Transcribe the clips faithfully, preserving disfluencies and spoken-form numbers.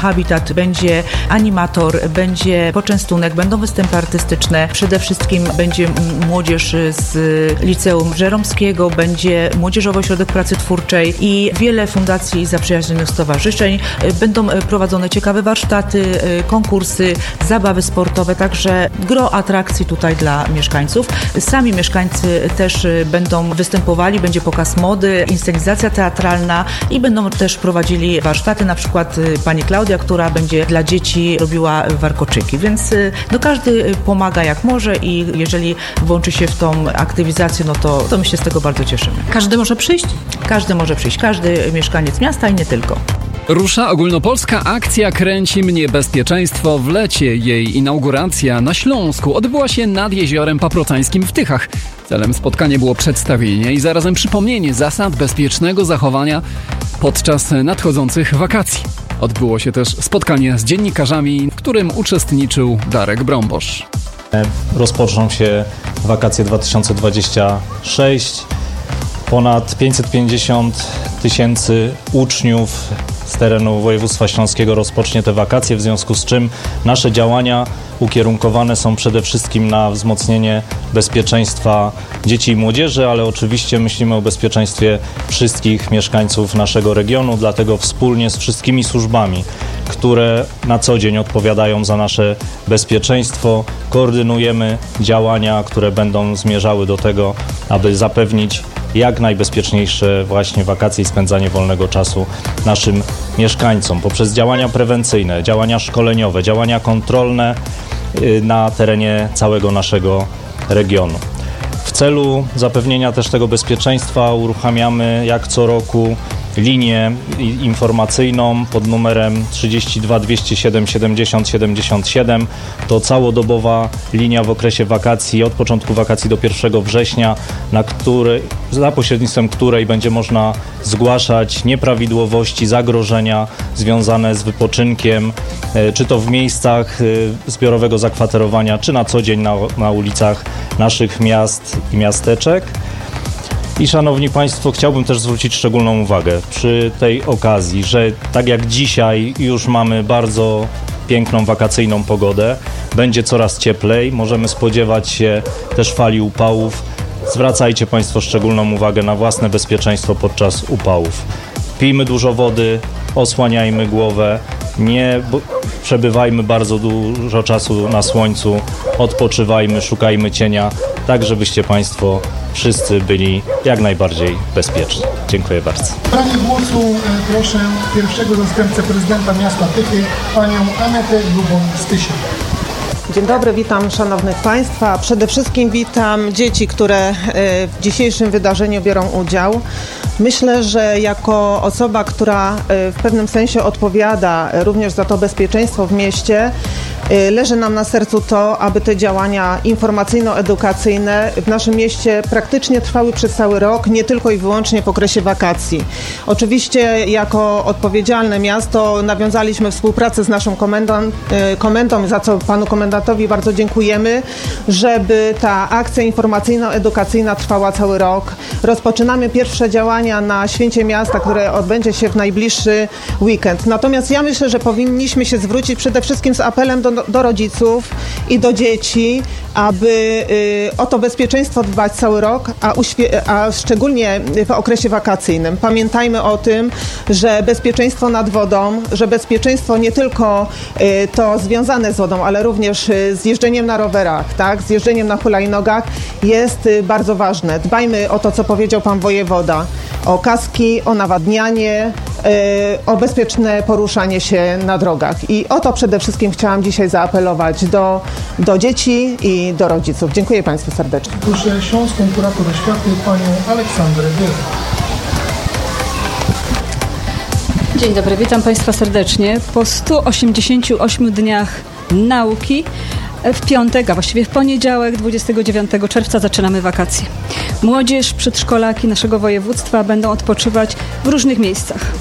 habitat, będzie animator, będzie poczęstunek, będą występy artystyczne. Przede wszystkim będzie młodzież z Liceum Żeromskiego, będzie Młodzieżowy Ośrodek Pracy Twórczej i wiele fundacji i zaprzyjaźnionych stowarzyszeń. Będą prowadzone ciekawe warsztaty, konkursy, zabawy sportowe, także gro atrakcji tutaj dla mieszkańców. Sami mieszkańcy też będą występowali, będzie pokaz mody, inscenizacja teatralna i będą też prowadzili warsztaty, na przykład pani Klaudia, która będzie dla dzieci robiła warkoczyki, więc no każdy pomaga jak może i jeżeli włączy się w tą aktywizację, no to, to my się z tego bardzo cieszymy. Każdy może przyjść? Każdy może przyjść, każdy mieszkaniec miasta i nie tylko. Rusza ogólnopolska akcja Kręci mnie bezpieczeństwo w lecie. Jej inauguracja na Śląsku odbyła się nad jeziorem paprocańskim w Tychach. Celem spotkania było przedstawienie i zarazem przypomnienie zasad bezpiecznego zachowania podczas nadchodzących wakacji. Odbyło się też spotkanie z dziennikarzami, w którym uczestniczył Darek Brombosz. Rozpoczną się wakacje dwa tysiące dwudziesty szósty. Ponad pięćset pięćdziesiąt tysięcy uczniów z terenu województwa śląskiego rozpocznie te wakacje, w związku z czym nasze działania ukierunkowane są przede wszystkim na wzmocnienie bezpieczeństwa dzieci i młodzieży, ale oczywiście myślimy o bezpieczeństwie wszystkich mieszkańców naszego regionu, dlatego wspólnie z wszystkimi służbami, które na co dzień odpowiadają za nasze bezpieczeństwo, koordynujemy działania, które będą zmierzały do tego, aby zapewnić jak najbezpieczniejsze właśnie wakacje i spędzanie wolnego czasu naszym mieszkańcom poprzez działania prewencyjne, działania szkoleniowe, działania kontrolne na terenie całego naszego regionu. W celu zapewnienia też tego bezpieczeństwa uruchamiamy jak co roku linię informacyjną pod numerem trzydzieści dwa dwieście siedem siedemdziesiąt siedemdziesiąt siedem. To całodobowa linia w okresie wakacji, od początku wakacji do pierwszego września, na której, za pośrednictwem której będzie można zgłaszać nieprawidłowości, zagrożenia związane z wypoczynkiem, czy to w miejscach zbiorowego zakwaterowania, czy na co dzień na, na ulicach naszych miast i miasteczek. I szanowni Państwo, chciałbym też zwrócić szczególną uwagę przy tej okazji, że tak jak dzisiaj już mamy bardzo piękną wakacyjną pogodę, będzie coraz cieplej, możemy spodziewać się też fali upałów. Zwracajcie Państwo szczególną uwagę na własne bezpieczeństwo podczas upałów. Pijmy dużo wody, osłaniajmy głowę, nie przebywajmy bardzo dużo czasu na słońcu, odpoczywajmy, szukajmy cienia, tak żebyście Państwo wszyscy byli jak najbardziej bezpieczni. Dziękuję bardzo. W sprawie głosu proszę pierwszego zastępcę prezydenta miasta Tychy, panią Anetę Lubon-Stysiak. Dzień dobry, witam szanownych Państwa. Przede wszystkim witam dzieci, które w dzisiejszym wydarzeniu biorą udział. Myślę, że jako osoba, która w pewnym sensie odpowiada również za to bezpieczeństwo w mieście, leży nam na sercu to, aby te działania informacyjno-edukacyjne w naszym mieście praktycznie trwały przez cały rok, nie tylko i wyłącznie w okresie wakacji. Oczywiście jako odpowiedzialne miasto nawiązaliśmy współpracę z naszą komendą, komendą, za co panu komendantowi bardzo dziękujemy, żeby ta akcja informacyjno-edukacyjna trwała cały rok. Rozpoczynamy pierwsze działania na Święcie Miasta, które odbędzie się w najbliższy weekend. Natomiast ja myślę, że powinniśmy się zwrócić przede wszystkim z apelem do do rodziców i do dzieci, aby y, o to bezpieczeństwo dbać cały rok, a, uświe- a szczególnie w okresie wakacyjnym. Pamiętajmy o tym, że bezpieczeństwo nad wodą, że bezpieczeństwo nie tylko y, to związane z wodą, ale również y, z jeżdżeniem na rowerach, tak, z jeżdżeniem na hulajnogach jest y, bardzo ważne. Dbajmy o to, co powiedział pan wojewoda, o kaski, o nawadnianie, y, o bezpieczne poruszanie się na drogach. I o to przede wszystkim chciałam dzisiaj zaapelować do, do dzieci i do rodziców. Dziękuję Państwu serdecznie. Proszę śląską kurator oświaty, panią Aleksandrę Biel. Dzień dobry, witam Państwa serdecznie. Po stu osiemdziesięciu ośmiu dniach nauki w piątek, a właściwie w poniedziałek, dwudziestego dziewiątego czerwca zaczynamy wakacje. Młodzież, przedszkolaki naszego województwa będą odpoczywać w różnych miejscach.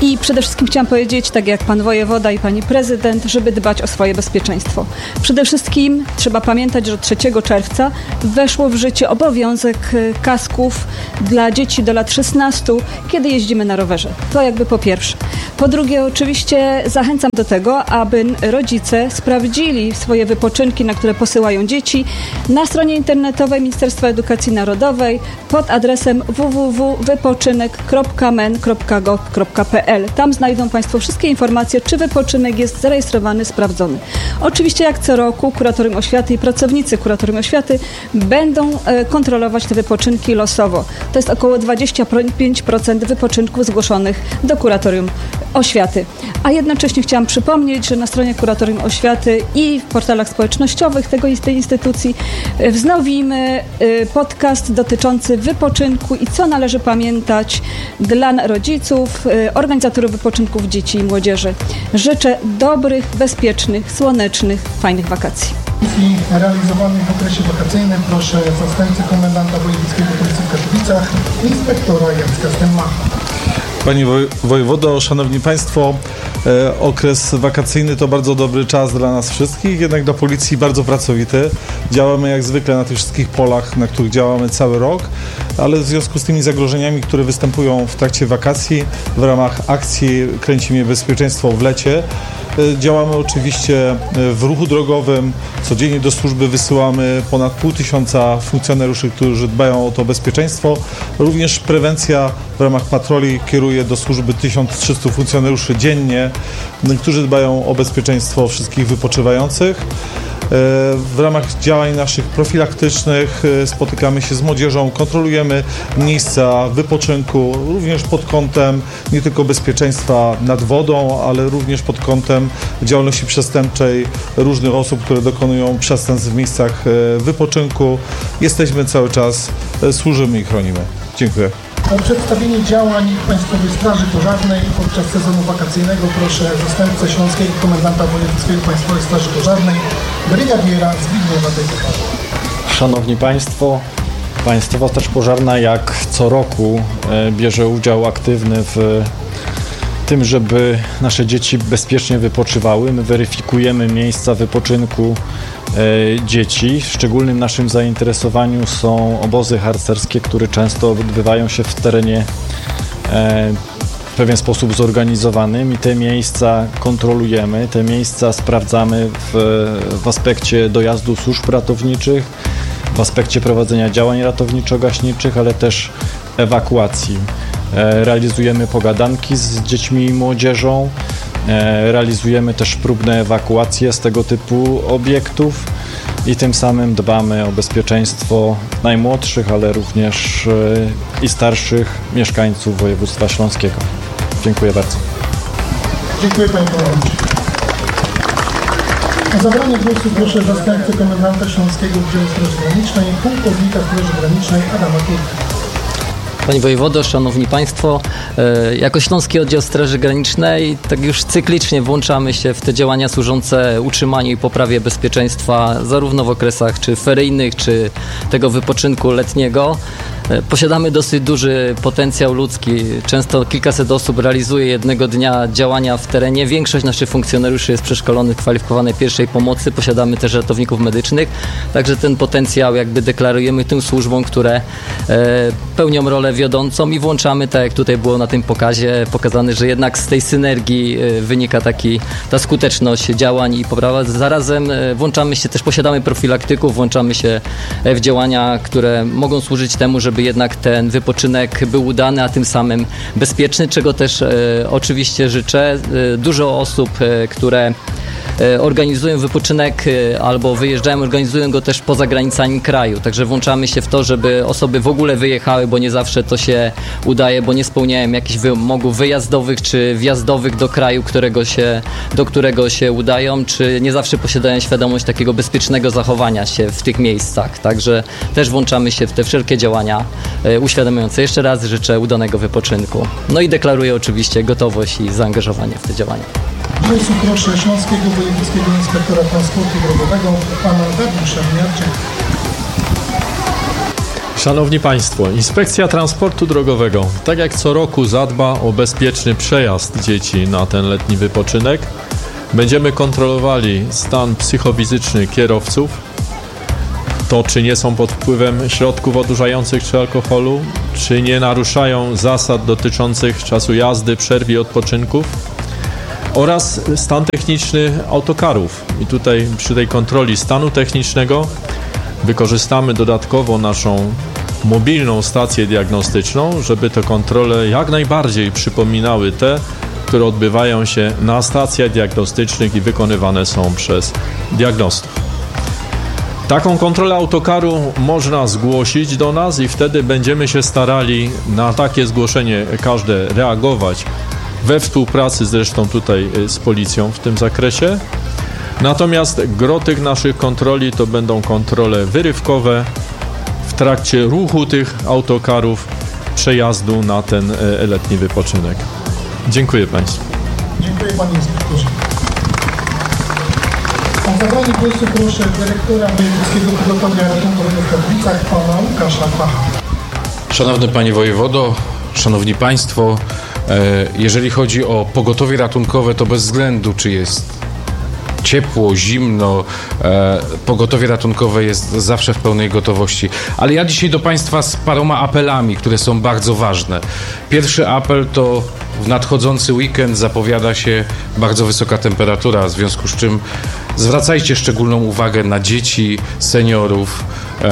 I przede wszystkim chciałam powiedzieć, tak jak pan wojewoda i pani prezydent, żeby dbać o swoje bezpieczeństwo. Przede wszystkim trzeba pamiętać, że od trzeciego czerwca weszło w życie obowiązek kasków dla dzieci do lat szesnastu, kiedy jeździmy na rowerze. To jakby po pierwsze. Po drugie, oczywiście zachęcam do tego, aby rodzice sprawdzili swoje wypoczynki, na które posyłają dzieci na stronie internetowej Ministerstwa Edukacji Narodowej pod adresem w w w kropka wypoczynek kropka men kropka gov kropka p l. Tam znajdą państwo wszystkie informacje, czy wypoczynek jest zarejestrowany, sprawdzony. Oczywiście jak co roku Kuratorium Oświaty i pracownicy Kuratorium Oświaty będą e, kontrolować te wypoczynki losowo. To jest około dwadzieścia pięć procent wypoczynków zgłoszonych do Kuratorium Oświaty. A jednocześnie chciałam przypomnieć, że na stronie Kuratorium Oświaty i w portalach społecznościowych tego, tej instytucji wznowimy podcast dotyczący wypoczynku i co należy pamiętać dla rodziców, organizatorów wypoczynków dzieci i młodzieży. Życzę dobrych, bezpiecznych, słonecznych, fajnych wakacji. I realizowanych w okresie wakacyjnym proszę zastępcę komendanta wojewódzkiego Policji w Katowicach, inspektora Jacka Stenmacha. Panie woj- wojewodo, szanowni państwo, e, okres wakacyjny to bardzo dobry czas dla nas wszystkich, jednak dla policji bardzo pracowity. Działamy jak zwykle na tych wszystkich polach, na których działamy cały rok, ale w związku z tymi zagrożeniami, które występują w trakcie wakacji, w ramach akcji Kręci mnie bezpieczeństwo w lecie, e, działamy oczywiście w ruchu drogowym. Codziennie do służby wysyłamy ponad pół tysiąca funkcjonariuszy, którzy dbają o to bezpieczeństwo. Również prewencja w ramach patroli kieruje do służby tysiąc trzysta funkcjonariuszy dziennie, którzy dbają o bezpieczeństwo wszystkich wypoczywających. W ramach działań naszych profilaktycznych spotykamy się z młodzieżą, kontrolujemy miejsca wypoczynku, również pod kątem nie tylko bezpieczeństwa nad wodą, ale również pod kątem działalności przestępczej różnych osób, które dokonują przestępstw w miejscach wypoczynku. Jesteśmy cały czas, służymy i chronimy. Dziękuję. O przedstawienie działań Państwowej Straży Pożarnej podczas sezonu wakacyjnego proszę zastępcę Śląskiego Komendanta Wojewódzkiego Państwowej Straży Pożarnej, brygadiera Zbigniewa Tejtucha. Szanowni Państwo, Państwowa Straż Pożarna jak co roku e, bierze udział aktywny w tym, żeby nasze dzieci bezpiecznie wypoczywały. My weryfikujemy miejsca wypoczynku e, dzieci. W szczególnym naszym zainteresowaniu są obozy harcerskie, które często odbywają się w terenie e, w pewien sposób zorganizowanym i te miejsca kontrolujemy, te miejsca sprawdzamy w, w aspekcie dojazdu służb ratowniczych, w aspekcie prowadzenia działań ratowniczo-gaśniczych, ale też ewakuacji. Realizujemy pogadanki z dziećmi i młodzieżą, realizujemy też próbne ewakuacje z tego typu obiektów i tym samym dbamy o bezpieczeństwo najmłodszych, ale również i starszych mieszkańców województwa śląskiego. Dziękuję bardzo. Dziękuję panie komendancie. O zabranie głosu proszę zastępcę komendanta Śląskiego Oddziału Straży Granicznej, pułkownika Straży Granicznej Adama Turka. Panie wojewodo, szanowni państwo, jako Śląski Oddział Straży Granicznej tak już cyklicznie włączamy się w te działania służące utrzymaniu i poprawie bezpieczeństwa zarówno w okresach czy feryjnych, czy tego wypoczynku letniego. Posiadamy dosyć duży potencjał ludzki. Często kilkaset osób realizuje jednego dnia działania w terenie. Większość naszych funkcjonariuszy jest przeszkolonych, kwalifikowanej pierwszej pomocy. Posiadamy też ratowników medycznych. Także ten potencjał jakby deklarujemy tym służbom, które e, pełnią rolę wiodącą i włączamy, tak jak tutaj było na tym pokazie pokazane, że jednak z tej synergii e, wynika taki, ta skuteczność działań i poprawa. Zarazem e, włączamy się też, posiadamy profilaktyków, włączamy się w działania, które mogą służyć temu, żeby jednak ten wypoczynek był udany, a tym samym bezpieczny, czego też e, oczywiście życzę. E, dużo osób, e, które e, organizują wypoczynek e, albo wyjeżdżają, organizują go też poza granicami kraju, także włączamy się w to, żeby osoby w ogóle wyjechały, bo nie zawsze to się udaje, bo nie spełniają jakichś wymogów wyjazdowych czy wjazdowych do kraju, którego się, do którego się udają, czy nie zawsze posiadają świadomość takiego bezpiecznego zachowania się w tych miejscach, także też włączamy się w te wszelkie działania uświadamiające. Jeszcze raz życzę udanego wypoczynku. No i deklaruję oczywiście gotowość i zaangażowanie w te działania. Głosu proszę Śląskiego Wojewódzkiego Inspektora Transportu Drogowego, pana Dariusza Miarczyka. Szanowni Państwo, Inspekcja Transportu Drogowego, tak jak co roku, zadba o bezpieczny przejazd dzieci na ten letni wypoczynek. Będziemy kontrolowali stan psychofizyczny kierowców, to czy nie są pod wpływem środków odurzających czy alkoholu, czy nie naruszają zasad dotyczących czasu jazdy, przerw i odpoczynków, oraz stan techniczny autokarów. I tutaj przy tej kontroli stanu technicznego wykorzystamy dodatkowo naszą mobilną stację diagnostyczną, żeby te kontrole jak najbardziej przypominały te, które odbywają się na stacjach diagnostycznych i wykonywane są przez diagnostów. Taką kontrolę autokaru można zgłosić do nas i wtedy będziemy się starali na takie zgłoszenie każde reagować we współpracy zresztą tutaj z policją w tym zakresie. Natomiast gro tych naszych kontroli to będą kontrole wyrywkowe w trakcie ruchu tych autokarów, przejazdu na ten letni wypoczynek. Dziękuję Państwu. Dziękuję Panie Inspektorze. O zabranie głosu proszę dyrektora Wojewódzkiego Pogotowia Ratunkowego w Katowicach, Pana Łukasza Bacha. Szanowny Panie Wojewodo, Szanowni Państwo, jeżeli chodzi o pogotowie ratunkowe, to bez względu czy jest ciepło, zimno, pogotowie ratunkowe jest zawsze w pełnej gotowości. Ale ja dzisiaj do Państwa z paroma apelami, które są bardzo ważne. Pierwszy apel to w nadchodzący weekend zapowiada się bardzo wysoka temperatura, w związku z czym zwracajcie szczególną uwagę na dzieci, seniorów,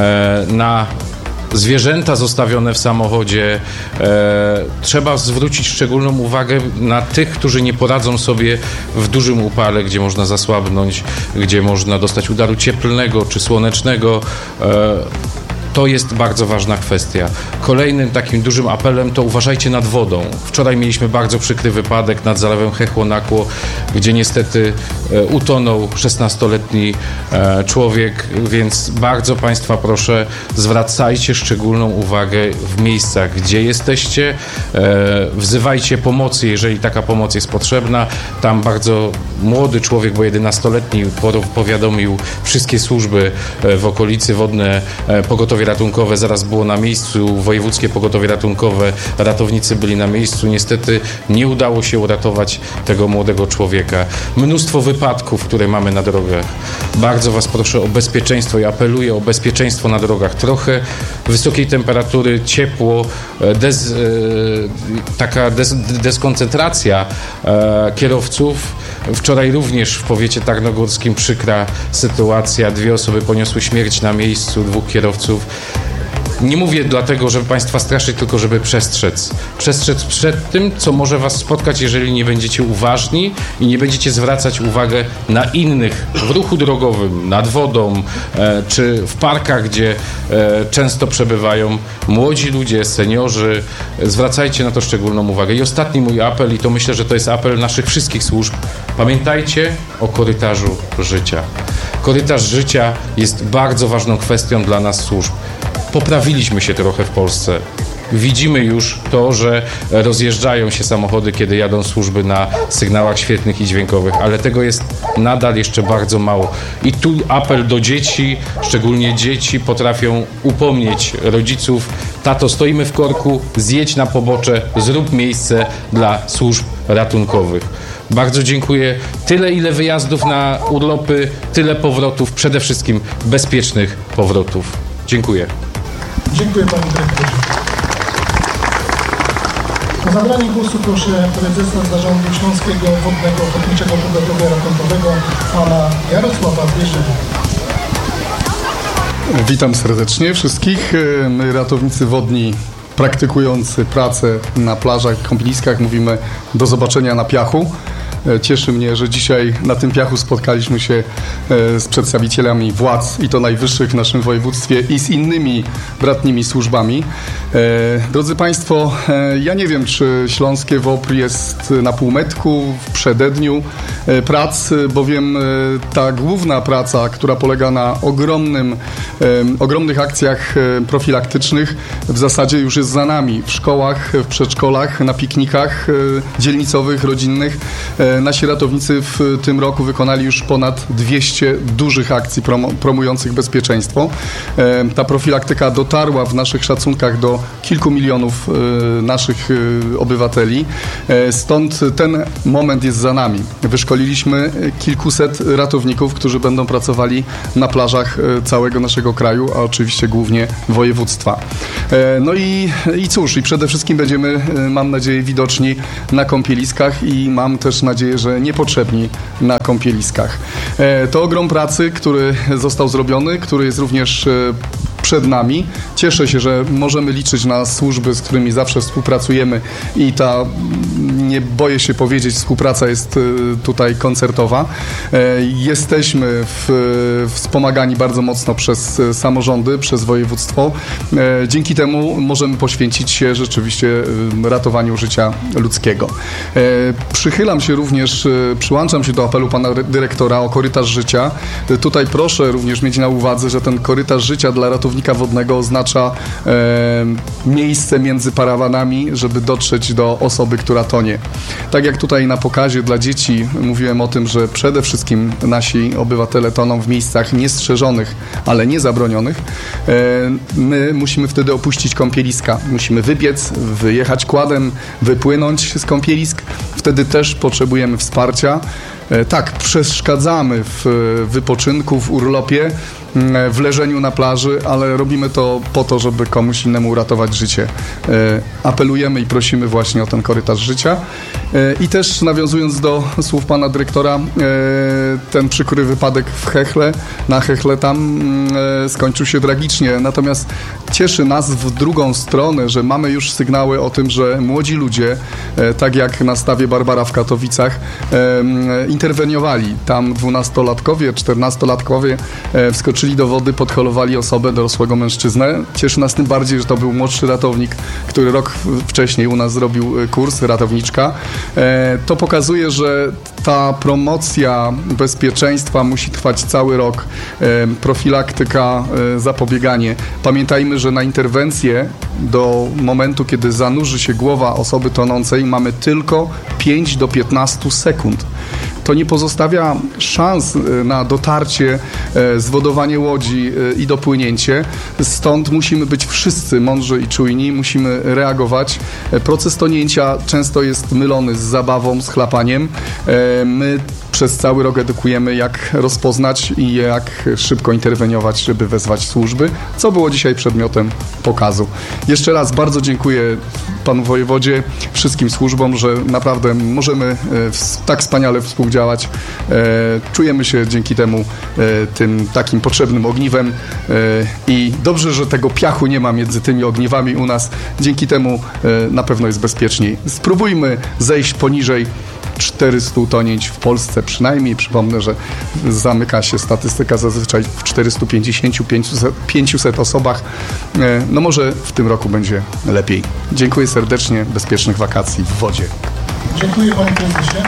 na zwierzęta zostawione w samochodzie. E, trzeba zwrócić szczególną uwagę na tych, którzy nie poradzą sobie w dużym upale, gdzie można zasłabnąć, gdzie można dostać udaru cieplnego czy słonecznego. E, To jest bardzo ważna kwestia. Kolejnym takim dużym apelem to uważajcie nad wodą. Wczoraj mieliśmy bardzo przykry wypadek nad zalewem Chechło-Nakło, gdzie niestety e, utonął szesnastoletni e, człowiek, więc bardzo Państwa proszę, zwracajcie szczególną uwagę w miejscach, gdzie jesteście. E, wzywajcie pomocy, jeżeli taka pomoc jest potrzebna. Tam bardzo młody człowiek, bo jedenastoletni, powiadomił wszystkie służby e, w okolicy wodne, e, pogotowie ratunkowe zaraz było na miejscu, wojewódzkie pogotowie ratunkowe, ratownicy byli na miejscu. Niestety nie udało się uratować tego młodego człowieka. Mnóstwo wypadków, które mamy na drogach. Bardzo Was proszę o bezpieczeństwo i apeluję o bezpieczeństwo na drogach. Trochę wysokiej temperatury, ciepło, dez, taka des, deskoncentracja e, kierowców. Wczoraj również w powiecie tarnogórskim przykra sytuacja. Dwie osoby poniosły śmierć na miejscu, dwóch kierowców. Nie mówię dlatego, żeby Państwa straszyć, tylko żeby przestrzec. Przestrzec przed tym, co może Was spotkać, jeżeli nie będziecie uważni i nie będziecie zwracać uwagę na innych w ruchu drogowym, nad wodą, e, czy w parkach, gdzie e, często przebywają młodzi ludzie, seniorzy. Zwracajcie na to szczególną uwagę. I ostatni mój apel, i to myślę, że to jest apel naszych wszystkich służb. Pamiętajcie o korytarzu życia. Korytarz życia jest bardzo ważną kwestią dla nas służb. Poprawiliśmy się trochę w Polsce. Widzimy już to, że rozjeżdżają się samochody, kiedy jadą służby na sygnałach świetlnych i dźwiękowych, ale tego jest nadal jeszcze bardzo mało. I tu apel do dzieci, szczególnie dzieci potrafią upomnieć rodziców. Tato, stoimy w korku, zjedź na pobocze, zrób miejsce dla służb ratunkowych. Bardzo dziękuję. Tyle, ile wyjazdów na urlopy, tyle powrotów, przede wszystkim bezpiecznych powrotów. Dziękuję. Dziękuję Panie Dyrektorze. O zabranie głosu proszę prezesa Zarządu Śląskiego Wodnego Ochotniczego Pogotowia Ratunkowego Pana Jarosława Zwierzyna. Witam serdecznie wszystkich. My, ratownicy wodni praktykujący pracę na plażach, kąpieliskach, mówimy do zobaczenia na piachu. Cieszy mnie, że dzisiaj na tym piachu spotkaliśmy się z przedstawicielami władz i to najwyższych w naszym województwie i z innymi bratnimi służbami. Drodzy Państwo, ja nie wiem, czy śląskie WOPR jest na półmetku, w przededniu. prac, bowiem ta główna praca, która polega na ogromnym, ogromnych akcjach profilaktycznych, w zasadzie już jest za nami. W szkołach, w przedszkolach, na piknikach dzielnicowych, rodzinnych. Nasi ratownicy w tym roku wykonali już ponad dwieście dużych akcji prom- promujących bezpieczeństwo. Ta profilaktyka dotarła w naszych szacunkach do kilku milionów naszych obywateli. Stąd ten moment jest za nami. Wyszkoliliśmy kilkuset ratowników, którzy będą pracowali na plażach całego naszego kraju, a oczywiście głównie województwa. No i, i cóż, i przede wszystkim będziemy, mam nadzieję, widoczni na kąpieliskach i mam też nadzieję, że niepotrzebni na kąpieliskach. To ogrom pracy, który został zrobiony, który jest również przed nami. Cieszę się, że możemy liczyć na służby, z którymi zawsze współpracujemy i ta, nie boję się powiedzieć, współpraca jest tutaj koncertowa. Jesteśmy w, wspomagani bardzo mocno przez samorządy, przez województwo. Dzięki temu możemy poświęcić się rzeczywiście ratowaniu życia ludzkiego. Przychylam się również, przyłączam się do apelu pana dyrektora o korytarz życia. Tutaj proszę również mieć na uwadze, że ten korytarz życia dla ratownika wodnego oznacza e, miejsce między parawanami, żeby dotrzeć do osoby, która tonie. Tak jak tutaj na pokazie dla dzieci mówiłem o tym, że przede wszystkim nasi obywatele toną w miejscach niestrzeżonych, ale nie zabronionych. E, my musimy wtedy opuścić kąpieliska. Musimy wybiec, wyjechać kładem, wypłynąć z kąpielisk. Wtedy też potrzebujemy wsparcia. Tak, przeszkadzamy w wypoczynku, w urlopie, w leżeniu na plaży, ale robimy to po to, żeby komuś innemu uratować życie. Apelujemy i prosimy właśnie o ten korytarz życia. I też nawiązując do słów pana dyrektora, ten przykry wypadek w Hechle, na Hechle tam skończył się tragicznie. Natomiast cieszy nas w drugą stronę, że mamy już sygnały o tym, że młodzi ludzie, tak jak na stawie Barbara w Katowicach, interweniowali. Tam dwunastolatkowie, czternastolatkowie wskoczyli do wody, podholowali osobę, dorosłego mężczyznę. Cieszy nas tym bardziej, że to był młodszy ratownik, który rok wcześniej u nas zrobił kurs, ratowniczka. To pokazuje, że ta promocja bezpieczeństwa musi trwać cały rok. Profilaktyka, zapobieganie. Pamiętajmy, że na interwencję do momentu, kiedy zanurzy się głowa osoby tonącej, mamy tylko pięć do piętnastu sekund. To nie pozostawia szans na dotarcie, zwodowanie łodzi i dopłynięcie. Stąd musimy być wszyscy mądrzy i czujni, musimy reagować. Proces tonięcia często jest mylony z zabawą, z chlapaniem. My przez cały rok edukujemy, jak rozpoznać i jak szybko interweniować, żeby wezwać służby, co było dzisiaj przedmiotem pokazu. Jeszcze raz bardzo dziękuję panu wojewodzie, wszystkim służbom, że naprawdę możemy tak wspaniale współdziałać. Czujemy się dzięki temu tym takim potrzebnym ogniwem i dobrze, że tego piachu nie ma między tymi ogniwami u nas. Dzięki temu na pewno jest bezpieczniej. Spróbujmy zejść poniżej czterystu tonięć w Polsce przynajmniej. Przypomnę, że zamyka się statystyka zazwyczaj w czterystu pięćdziesięciu do pięciuset osobach. No może w tym roku będzie lepiej. Dziękuję serdecznie. Bezpiecznych wakacji w wodzie. Dziękuję panie prezesie.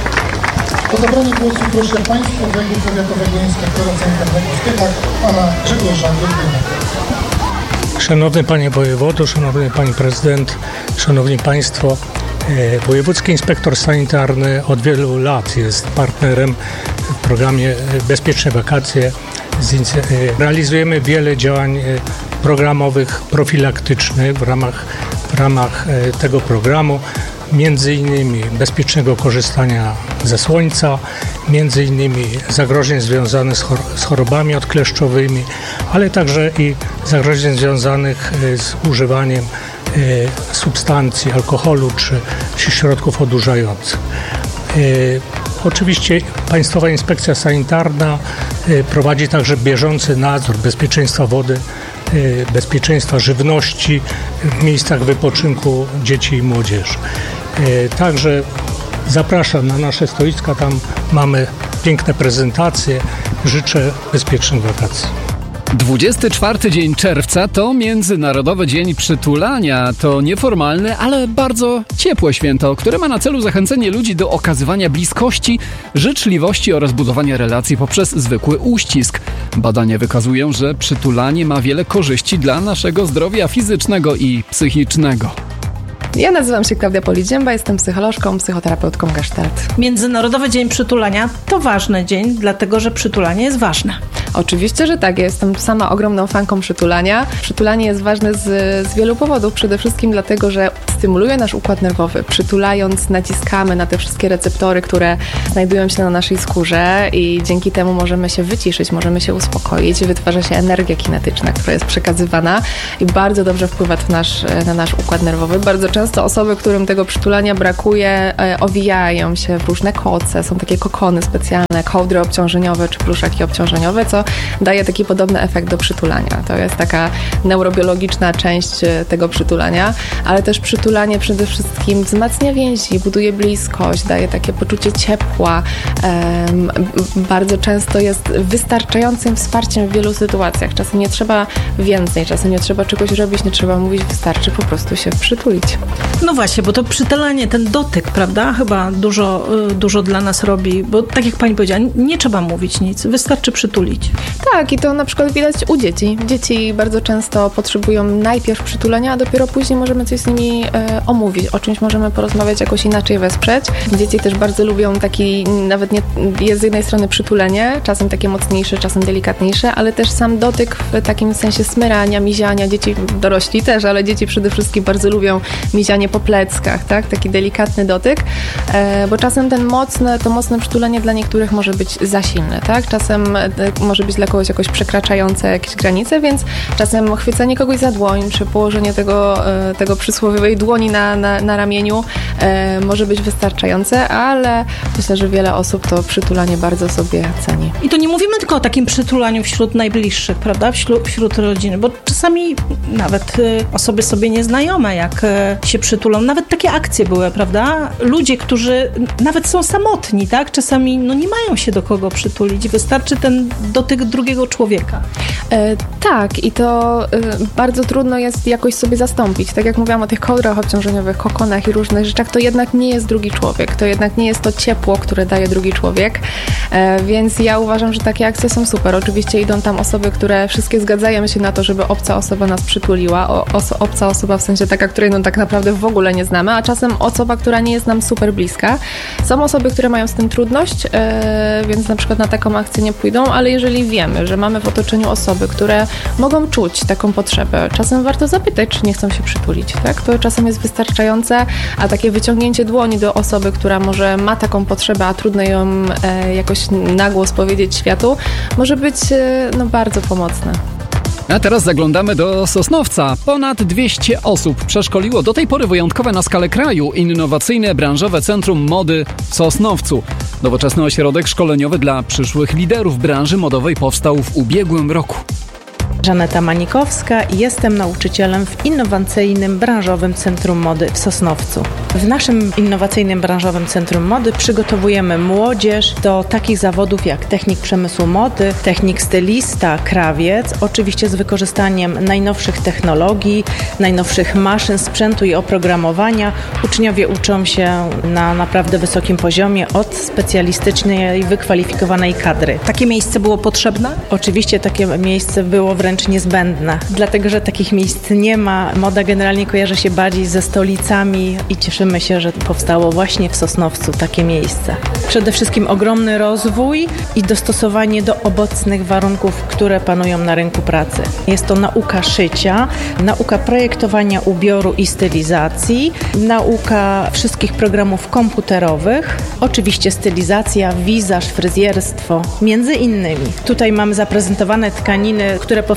O zabranie głosu proszę państwa Urzędu Powiatowego Inspektora Sanitarnego w Tychach, pana Grzegorza Godina. Szanowny panie wojewodo, szanowny pani prezydent, szanowni państwo, Wojewódzki Inspektor Sanitarny od wielu lat jest partnerem w programie Bezpieczne Wakacje. Realizujemy wiele działań programowych, profilaktycznych w ramach, w ramach tego programu. Między innymi bezpiecznego korzystania ze słońca, między innymi zagrożeń związanych z chorobami odkleszczowymi, ale także i zagrożeń związanych z używaniem substancji, alkoholu czy środków odurzających. Oczywiście Państwowa Inspekcja Sanitarna prowadzi także bieżący nadzór bezpieczeństwa wody, bezpieczeństwa żywności w miejscach wypoczynku dzieci i młodzieży. Także zapraszam na nasze stoiska, tam mamy piękne prezentacje. Życzę bezpiecznych wakacji. dwudziesty czwarty dzień czerwca to Międzynarodowy Dzień Przytulania. To nieformalne, ale bardzo ciepłe święto, które ma na celu zachęcenie ludzi do okazywania bliskości, życzliwości oraz budowania relacji poprzez zwykły uścisk. Badania wykazują, że przytulanie ma wiele korzyści dla naszego zdrowia fizycznego i psychicznego. Ja nazywam się Klaudia Polidzięba, jestem psycholożką, psychoterapeutką Gestalt. Międzynarodowy Dzień Przytulania to ważny dzień, dlatego że przytulanie jest ważne. Oczywiście, że tak. Ja jestem sama ogromną fanką przytulania. Przytulanie jest ważne z, z wielu powodów. Przede wszystkim dlatego, że stymuluje nasz układ nerwowy. Przytulając naciskamy na te wszystkie receptory, które znajdują się na naszej skórze i dzięki temu możemy się wyciszyć, możemy się uspokoić. Wytwarza się energia kinetyczna, która jest przekazywana i bardzo dobrze wpływa to nasz, na nasz układ nerwowy. Bardzo często osoby, którym tego przytulania brakuje, e, owijają się w różne koce. Są takie kokony specjalne, kołdry obciążeniowe czy pluszaki obciążeniowe, co daje taki podobny efekt do przytulania. To jest taka neurobiologiczna część tego przytulania, ale też przytulanie przede wszystkim wzmacnia więzi, buduje bliskość, daje takie poczucie ciepła. Um, bardzo często jest wystarczającym wsparciem w wielu sytuacjach. Czasem nie trzeba więcej, czasem nie trzeba czegoś robić, nie trzeba mówić, wystarczy po prostu się przytulić. No właśnie, bo to przytulanie, ten dotyk, prawda, chyba dużo, dużo dla nas robi, bo tak jak pani powiedziała, nie trzeba mówić nic, wystarczy przytulić. Tak, i to na przykład widać u dzieci. Dzieci bardzo często potrzebują najpierw przytulenia, a dopiero później możemy coś z nimi e, omówić, o czymś możemy porozmawiać, jakoś inaczej wesprzeć. Dzieci też bardzo lubią taki, nawet nie, jest z jednej strony przytulenie, czasem takie mocniejsze, czasem delikatniejsze, ale też sam dotyk w takim sensie smyrania, miziania. Dzieci, dorośli też, ale dzieci przede wszystkim bardzo lubią mizianie po pleckach, tak? Taki delikatny dotyk, e, bo czasem ten mocny, to mocne przytulenie dla niektórych może być za silne, tak? Czasem e, może być dla kogoś jakoś przekraczające jakieś granice, więc czasem chwycenie kogoś za dłoń, czy położenie tego, e, tego przysłowiowej dłoni na, na, na ramieniu e, może być wystarczające, ale myślę, że wiele osób to przytulanie bardzo sobie ceni. I to nie mówimy tylko o takim przytulaniu wśród najbliższych, prawda? Wśród, wśród rodziny, bo czasami nawet y, osoby sobie nieznajome, jak y, się przytulą, nawet takie akcje były, prawda? Ludzie, którzy nawet są samotni, tak? Czasami no, nie mają się do kogo przytulić, wystarczy ten dotyk drugiego człowieka. E, tak, i to e, bardzo trudno jest jakoś sobie zastąpić. Tak jak mówiłam o tych kołdrach obciążeniowych, kokonach i różnych rzeczach, to jednak nie jest drugi człowiek, to jednak nie jest to ciepło, które daje drugi człowiek, e, więc ja uważam, że takie akcje są super. Oczywiście idą tam osoby, które wszystkie zgadzają się na to, żeby obca osoba nas przytuliła, o, os, obca osoba w sensie taka, której no tak naprawdę w ogóle nie znamy, a czasem osoba, która nie jest nam super bliska. Są osoby, które mają z tym trudność, yy, więc na przykład na taką akcję nie pójdą, ale jeżeli wiemy, że mamy w otoczeniu osoby, które mogą czuć taką potrzebę, czasem warto zapytać, czy nie chcą się przytulić, tak? To czasem jest wystarczające, a takie wyciągnięcie dłoni do osoby, która może ma taką potrzebę, a trudno ją yy, jakoś na głos powiedzieć światu, może być yy, no, bardzo pomocne. A teraz zaglądamy do Sosnowca. Ponad dwieście osób przeszkoliło do tej pory wyjątkowe na skalę kraju innowacyjne branżowe Centrum Mody w Sosnowcu. Nowoczesny ośrodek szkoleniowy dla przyszłych liderów branży modowej powstał w ubiegłym roku. Żaneta Manikowska i jestem nauczycielem w Innowacyjnym Branżowym Centrum Mody w Sosnowcu. W naszym Innowacyjnym Branżowym Centrum Mody przygotowujemy młodzież do takich zawodów jak technik przemysłu mody, technik stylista, krawiec, oczywiście z wykorzystaniem najnowszych technologii, najnowszych maszyn, sprzętu i oprogramowania. Uczniowie uczą się na naprawdę wysokim poziomie od specjalistycznej, wykwalifikowanej kadry. Takie miejsce było potrzebne? Oczywiście takie miejsce było wręcz niezbędne, dlatego że takich miejsc nie ma. Moda generalnie kojarzy się bardziej ze stolicami i cieszymy się, że powstało właśnie w Sosnowcu takie miejsce. Przede wszystkim ogromny rozwój i dostosowanie do obecnych warunków, które panują na rynku pracy. Jest to nauka szycia, nauka projektowania ubioru i stylizacji, nauka wszystkich programów komputerowych, oczywiście stylizacja, wizaż, fryzjerstwo, między innymi. Tutaj mamy zaprezentowane tkaniny, które powstały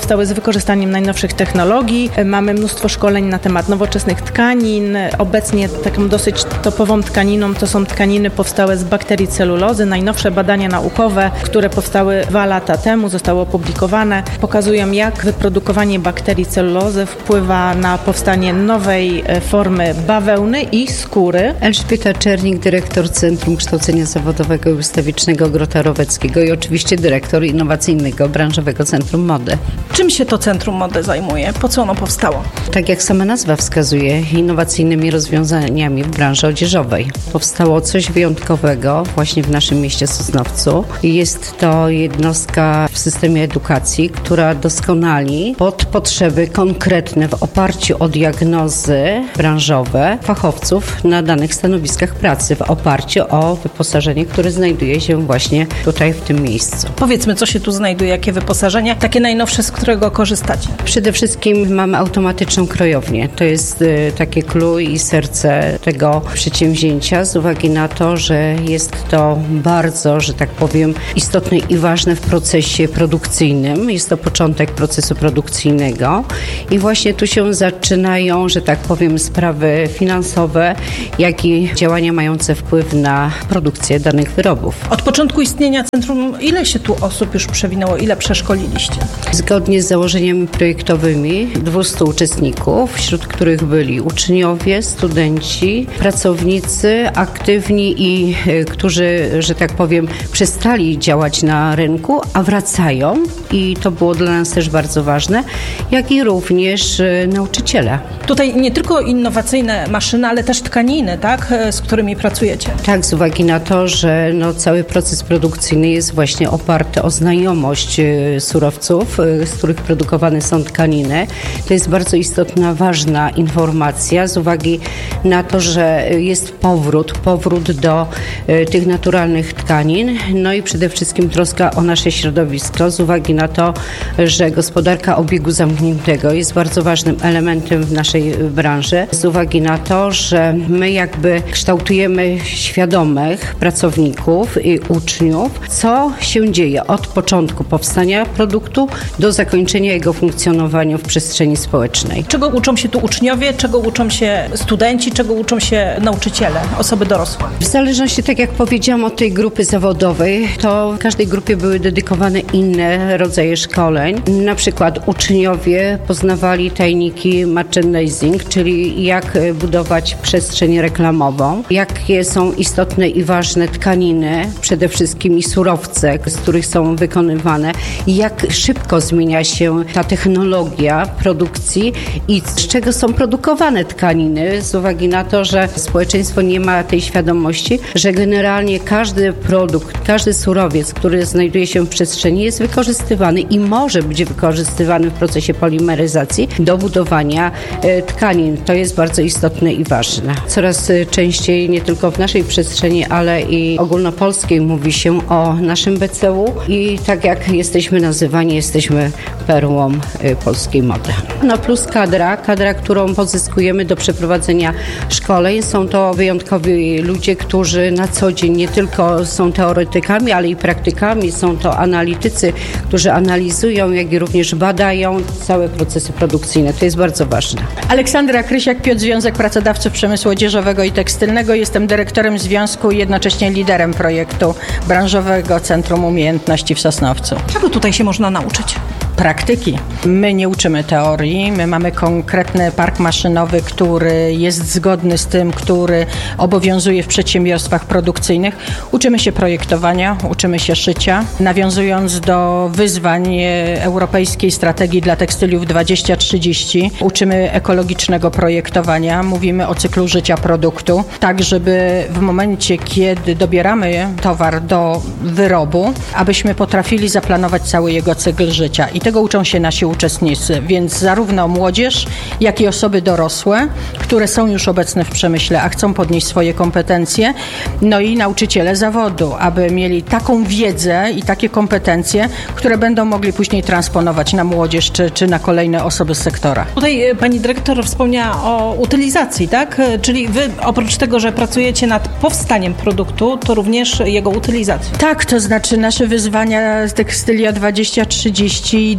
powstały z wykorzystaniem najnowszych technologii. Mamy mnóstwo szkoleń na temat nowoczesnych tkanin. Obecnie taką dosyć topową tkaniną to są tkaniny powstałe z bakterii celulozy. Najnowsze badania naukowe, które powstały dwa lata temu, zostały opublikowane, pokazują, jak wyprodukowanie bakterii celulozy wpływa na powstanie nowej formy bawełny i skóry. Elżbieta Czernik, dyrektor Centrum Kształcenia Zawodowego i Ustawicznego Grota Roweckiego i oczywiście dyrektor Innowacyjnego Branżowego Centrum Mody. Czym się to Centrum Mody zajmuje? Po co ono powstało? Tak jak sama nazwa wskazuje, innowacyjnymi rozwiązaniami w branży odzieżowej. Powstało coś wyjątkowego właśnie w naszym mieście Sosnowcu. Jest to jednostka w systemie edukacji, która doskonali pod potrzeby konkretne w oparciu o diagnozy branżowe fachowców na danych stanowiskach pracy, w oparciu o wyposażenie, które znajduje się właśnie tutaj w tym miejscu. Powiedzmy, co się tu znajduje, jakie wyposażenie, takie najnowsze, z którego korzystacie? Przede wszystkim mamy automatyczną krojownię. To jest y, takie clue i serce tego przedsięwzięcia z uwagi na to, że jest to bardzo, że tak powiem, istotne i ważne w procesie produkcyjnym. Jest to początek procesu produkcyjnego i właśnie tu się zaczynają, że tak powiem, sprawy finansowe, jak i działania mające wpływ na produkcję danych wyrobów. Od początku istnienia centrum, ile się tu osób już przewinęło, ile przeszkoliliście? Zgodnie z założeniami projektowymi dwieście uczestników, wśród których byli uczniowie, studenci, pracownicy aktywni i y, którzy, że tak powiem, przestali działać na rynku, a wracają i to było dla nas też bardzo ważne, jak i również y, nauczyciele. Tutaj nie tylko innowacyjne maszyny, ale też tkaniny, tak, z którymi pracujecie? Tak, z uwagi na to, że no, cały proces produkcyjny jest właśnie oparty o znajomość y, surowców, y, z których produkowane są tkaniny. To jest bardzo istotna, ważna informacja z uwagi na to, że jest powrót, powrót do y, tych naturalnych tkanin, no i przede wszystkim troska o nasze środowisko z uwagi na to, że gospodarka obiegu zamkniętego jest bardzo ważnym elementem w naszej branży, z uwagi na to, że my jakby kształtujemy świadomych pracowników i uczniów, co się dzieje od początku powstania produktu do zakończenia jego funkcjonowania w przestrzeni społecznej. Czego uczą się tu uczniowie, czego uczą się studenci, czego uczą się nauczyciele, osoby dorosłe? W zależności, tak jak powiedziałam, od tej grupy zawodowej, to w każdej grupie były dedykowane inne rodzaje szkoleń. Na przykład uczniowie poznawali tajniki merchandising, czyli jak budować przestrzeń reklamową, jakie są istotne i ważne tkaniny, przede wszystkim i surowce, z których są wykonywane, jak szybko zmienia się ta technologia produkcji i z czego są produkowane tkaniny, z uwagi na to, że społeczeństwo nie ma tej świadomości, że generalnie każdy produkt, każdy surowiec, który znajduje się w przestrzeni, jest wykorzystywany i może być wykorzystywany w procesie polimeryzacji do budowania e, tkanin. To jest bardzo istotne i ważne. Coraz częściej, nie tylko w naszej przestrzeni, ale i ogólnopolskiej mówi się o naszym B C U i tak jak jesteśmy nazywani, jesteśmy perłą y, polskiej mody. No plus kadra, kadra, którą pozyskujemy do przeprowadzenia szkoleń. Są to wyjątkowi ludzie, którzy na co dzień nie tylko są teoretykami, ale i praktykami. Są to analitycy, którzy analizują, jak i również badają całe procesy produkcyjne. To jest bardzo ważne. Aleksandra Krysiak, Piotr Związek Pracodawców Przemysłu Odzieżowego i Tekstylnego. Jestem dyrektorem związku i jednocześnie liderem projektu Branżowego Centrum Umiejętności w Sosnowcu. Czego tutaj się można nauczyć? Praktyki. My nie uczymy teorii, my mamy konkretny park maszynowy, który jest zgodny z tym, który obowiązuje w przedsiębiorstwach produkcyjnych. Uczymy się projektowania, uczymy się szycia. Nawiązując do wyzwań Europejskiej Strategii dla Tekstyliów dwadzieścia trzydzieści, uczymy ekologicznego projektowania, mówimy o cyklu życia produktu, tak żeby w momencie, kiedy dobieramy towar do wyrobu, abyśmy potrafili zaplanować cały jego cykl życia. I tego uczą się nasi uczestnicy, więc zarówno młodzież, jak i osoby dorosłe, które są już obecne w przemyśle, a chcą podnieść swoje kompetencje, no i nauczyciele zawodu, aby mieli taką wiedzę i takie kompetencje, które będą mogli później transponować na młodzież czy, czy na kolejne osoby z sektora. Tutaj pani dyrektor wspomniała o utylizacji, tak? Czyli wy oprócz tego, że pracujecie nad powstaniem produktu, to również jego utylizacją. Tak, to znaczy nasze wyzwania z Tekstylia dwadzieścia trzydzieści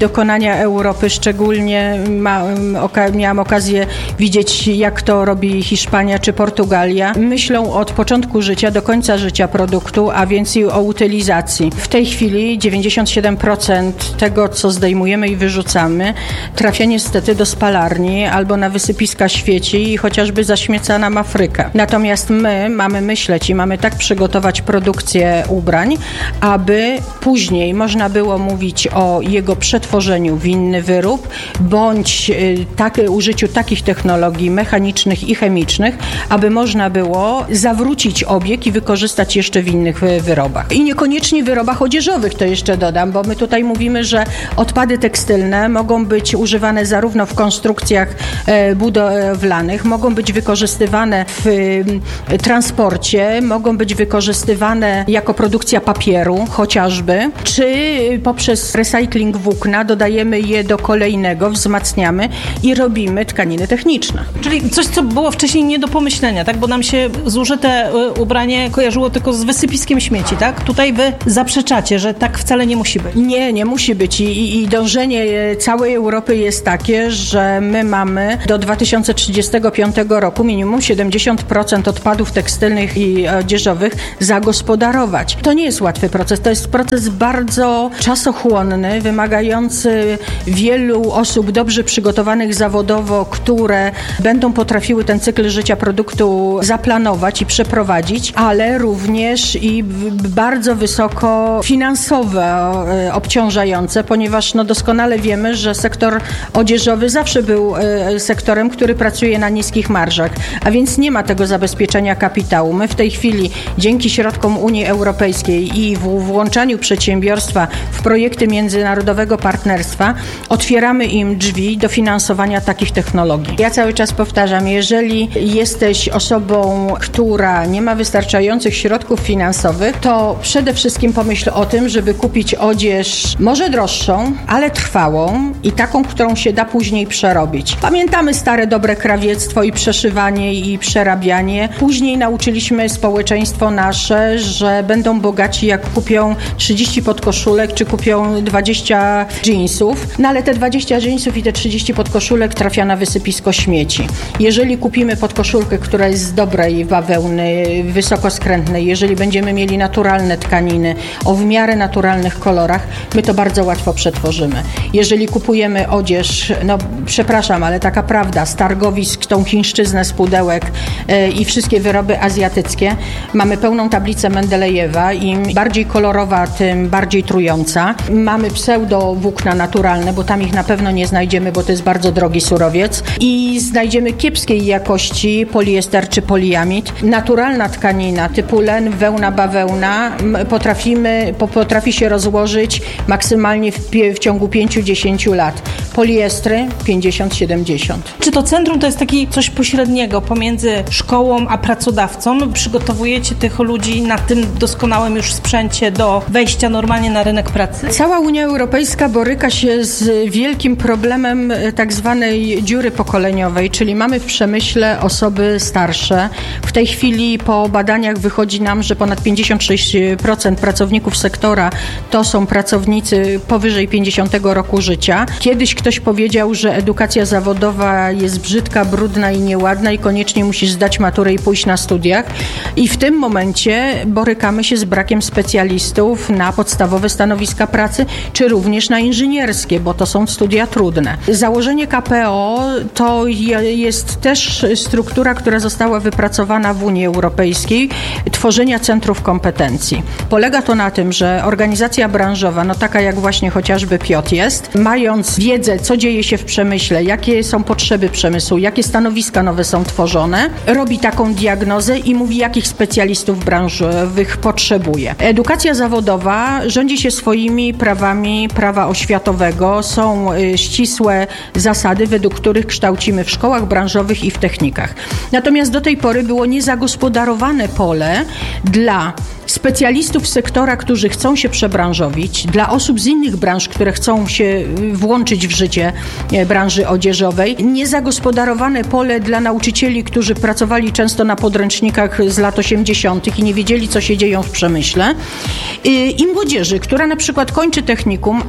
dokonania Europy, szczególnie ma, oka, miałam okazję widzieć, jak to robi Hiszpania czy Portugalia, myślą od początku życia do końca życia produktu, a więc i o utylizacji. W tej chwili dziewięćdziesiąt siedem procent tego, co zdejmujemy i wyrzucamy, trafia niestety do spalarni albo na wysypiska śmieci i chociażby zaśmieca nam Afrykę. Natomiast my mamy myśleć i mamy tak przygotować produkcję ubrań, aby później można było mówić o jego przetworzeniu w inny wyrób, bądź y, tak, użyciu takich technologii mechanicznych i chemicznych, aby można było zawrócić obieg i wykorzystać jeszcze w innych y, wyrobach. I niekoniecznie w wyrobach odzieżowych, to jeszcze dodam, bo my tutaj mówimy, że odpady tekstylne mogą być używane zarówno w konstrukcjach y, budowlanych, mogą być wykorzystywane w y, transporcie, mogą być wykorzystywane jako produkcja papieru chociażby, czy poprzez recykling włókna dodajemy je do kolejnego, wzmacniamy i robimy tkaniny techniczne. Czyli coś, co było wcześniej nie do pomyślenia, tak? Bo nam się zużyte ubranie kojarzyło tylko z wysypiskiem śmieci, tak? Tutaj wy zaprzeczacie, że tak wcale nie musi być. Nie, nie musi być i, i, i dążenie całej Europy jest takie, że my mamy do dwa tysiące trzydziestego piątego roku minimum siedemdziesiąt procent odpadów tekstylnych i odzieżowych zagospodarować. To nie jest łatwy proces, to jest proces bardzo czasochłonny, wymagający wielu osób dobrze przygotowanych zawodowo, które będą potrafiły ten cykl życia produktu zaplanować i przeprowadzić, ale również i bardzo wysoko finansowo obciążające, ponieważ no doskonale wiemy, że sektor odzieżowy zawsze był sektorem, który pracuje na niskich marżach, a więc nie ma tego zabezpieczenia kapitału. My w tej chwili dzięki środkom Unii Europejskiej i w włączaniu przedsiębiorstwa w projekty międzynarodowego partnerstwa otwieramy im drzwi do finansowania takich technologii. Ja cały czas powtarzam, jeżeli jesteś osobą, która nie ma wystarczających środków finansowych, to przede wszystkim pomyśl o tym, żeby kupić odzież może droższą, ale trwałą i taką, którą się da później przerobić. Pamiętamy stare dobre krawiectwo i przeszywanie i przerabianie. Później nauczyliśmy społeczeństwo nasze, że będą bogaci, jak kupią trzydzieści podkoszulek, czy kupią dwadzieścia dżinsów. No ale te dwadzieścia dżinsów i te trzydzieści podkoszulek trafia na wysypisko śmieci. Jeżeli kupimy podkoszulkę, która jest z dobrej bawełny, wysokoskrętnej, jeżeli będziemy mieli naturalne tkaniny o w miarę naturalnych kolorach, my to bardzo łatwo przetworzymy. Jeżeli kupujemy odzież, no przepraszam, ale taka prawda, z targowisk, tą chińszczyznę z pudełek yy, i wszystkie wyroby azjatyckie, mamy pełną tablicę Mendelejewa. Im bardziej kolorowa, tym bardziej trująca. Mamy pseudo włókna naturalne, bo tam ich na pewno nie znajdziemy, bo to jest bardzo drogi surowiec. I znajdziemy kiepskiej jakości poliester czy poliamid. Naturalna tkanina typu len, wełna, bawełna potrafimy, potrafi się rozłożyć maksymalnie w, w ciągu pięć do dziesięciu lat. Poliestry pięćdziesiąt do siedemdziesięciu. Czy to centrum to jest taki coś pośredniego pomiędzy szkołą a pracodawcą? Przygotowujecie tych ludzi na tym doskonałym już sprzęcie do wejścia normalnie na rynek pracy? Cała Unia Europejska boryka się z wielkim problemem tak zwanej dziury pokoleniowej, czyli mamy w przemyśle osoby starsze. W tej chwili po badaniach wychodzi nam, że ponad pięćdziesiąt sześć procent pracowników sektora to są pracownicy powyżej pięćdziesiątego roku życia. Kiedyś ktoś powiedział, że edukacja zawodowa jest brzydka, brudna i nieładna i koniecznie musisz zdać maturę i pójść na studiach. I w tym momencie borykamy się z brakiem specjalistów na podstawowe stanowiska pracy, czy również na inżynierskie, bo to są studia trudne. Założenie K P O to jest też struktura, która została wypracowana w Unii Europejskiej, tworzenia centrów kompetencji. Polega to na tym, że organizacja branżowa, no taka jak właśnie chociażby P I O T jest, mając wiedzę, co dzieje się w przemyśle, jakie są potrzeby przemysłu, jakie stanowiska nowe są tworzone, robi taką diagnozę i mówi, jakich specjalistów branżowych potrzebuje. Edukacja zawodowa rządzi się swoimi prawami prawa oświatowego. Są ścisłe zasady, według których kształcimy w szkołach branżowych i w technikach. Natomiast do tej pory było niezagospodarowane pole dla specjalistów sektora, którzy chcą się przebranżowić, dla osób z innych branż, które chcą się włączyć w życie branży odzieżowej, niezagospodarowane pole dla nauczycieli, którzy pracowali często na podręcznikach z lat osiemdziesiątych i nie wiedzieli, co się dzieje w przemyśle, i młodzieży, która na przykład kończy technikum, ale nie chce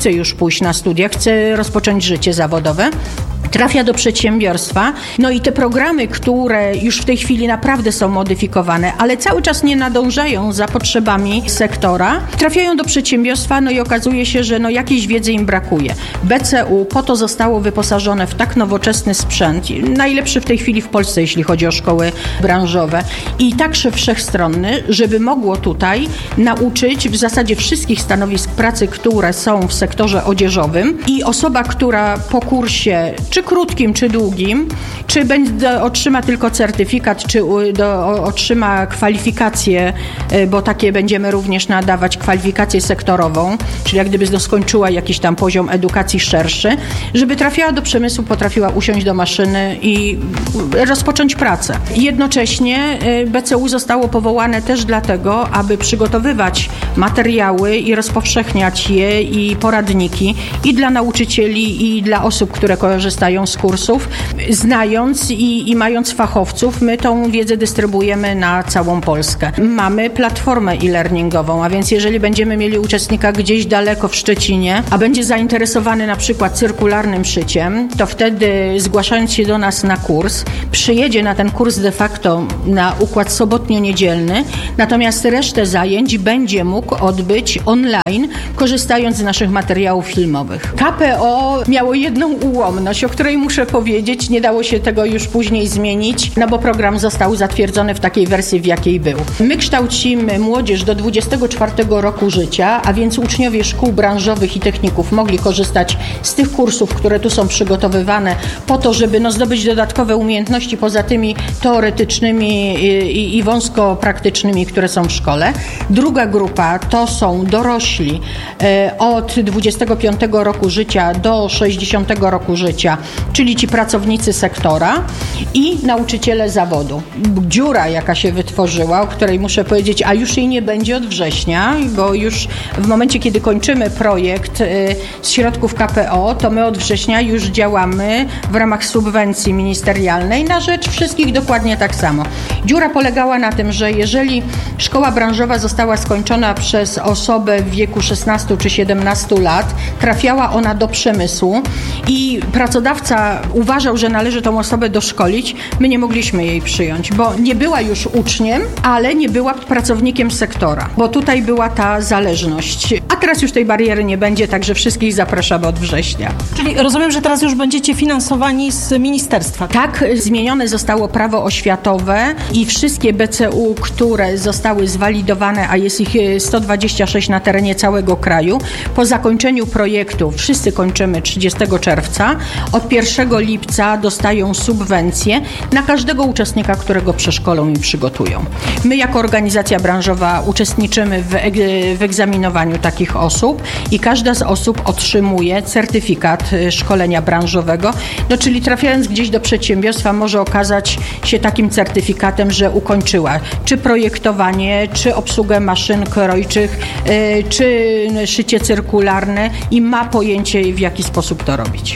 chce już pójść na studia, chce rozpocząć życie zawodowe, trafia do przedsiębiorstwa, no i te programy, które już w tej chwili naprawdę są modyfikowane, ale cały czas nie nadążają za potrzebami sektora, trafiają do przedsiębiorstwa, no i okazuje się, że no jakiejś wiedzy im brakuje. B C U po to zostało wyposażone w tak nowoczesny sprzęt, najlepszy w tej chwili w Polsce, jeśli chodzi o szkoły branżowe i także wszechstronny, żeby mogło tutaj nauczyć w zasadzie wszystkich stanowisk pracy, które są w sektorze odzieżowym i osoba, która po kursie czy krótkim, czy długim, czy będzie, otrzyma tylko certyfikat, czy do, otrzyma kwalifikację, bo takie będziemy również nadawać kwalifikację sektorową, czyli jak gdyby skończyła jakiś tam poziom edukacji szerszy, żeby trafiała do przemysłu, potrafiła usiąść do maszyny i rozpocząć pracę. Jednocześnie B C U zostało powołane też dlatego, aby przygotowywać materiały i rozpowszechniać je i poradniki i dla nauczycieli, i dla osób, które korzystają z kursów. Znając i, i mając fachowców, my tą wiedzę dystrybuujemy na całą Polskę. Mamy platformę e-learningową, a więc jeżeli będziemy mieli uczestnika gdzieś daleko w Szczecinie, a będzie zainteresowany na przykład cyrkularnym szyciem, to wtedy zgłaszając się do nas na kurs, przyjedzie na ten kurs de facto na układ sobotnio-niedzielny, natomiast resztę zajęć będzie mógł odbyć online, korzystając z naszych materiałów filmowych. K P O miało jedną ułomność, o której muszę powiedzieć, nie dało się tego już później zmienić, no bo program został zatwierdzony w takiej wersji, w jakiej był. My kształcimy młodzież do dwudziestego czwartego roku życia, a więc uczniowie szkół branżowych i techników mogli korzystać z tych kursów, które tu są przygotowywane po to, żeby no, zdobyć dodatkowe umiejętności poza tymi teoretycznymi i, i wąsko praktycznymi, które są w szkole. Druga grupa to są dorośli e, od dwudziestego piątego roku życia do sześćdziesiątego roku życia, czyli ci pracownicy sektora i nauczyciele zawodu. Dziura, jaka się wytworzyła, o której muszę powiedzieć, a już jej nie będzie od września, bo już w momencie, kiedy kończymy projekt y, z środków K P O, to my od września już działamy w ramach subwencji ministerialnej na rzecz wszystkich dokładnie tak samo. Dziura polegała na tym, że jeżeli szkoła branżowa została skończona przez osobę w wieku szesnastu czy siedemnastu lat, trafiała ona do przemysłu i pracodawca uważał, że należy tą osobę doszkolić, my nie mogliśmy jej przyjąć, bo nie była już uczniem, ale nie była pracownikiem sektora, bo tutaj była ta zależność. A teraz już tej bariery nie będzie, także wszystkich zapraszamy od września. Czyli rozumiem, że teraz już będziecie finansowani z ministerstwa. Tak, zmienione zostało prawo oświatowe i wszystkie B C U, które zostały zwalidowane, a jest ich sto dwadzieścia sześć na terenie całego kraju, po zakończeniu projektu, wszyscy kończymy trzydziestego czerwca, od pierwszego lipca dostają subwencje na każdego uczestnika, którego przeszkolą i przygotują. My jako organizacja branżowa uczestniczymy w, eg- w egzaminowaniu takich osób i każda z osób otrzymuje certyfikat szkolenia branżowego, no czyli trafiając gdzieś do przedsiębiorstwa może okazać się takim certyfikatem, że ukończyła czy projektowanie, czy obsługę maszyn krojczych, yy, czy szycie cyrkularne i ma pojęcie, w jaki sposób to robić.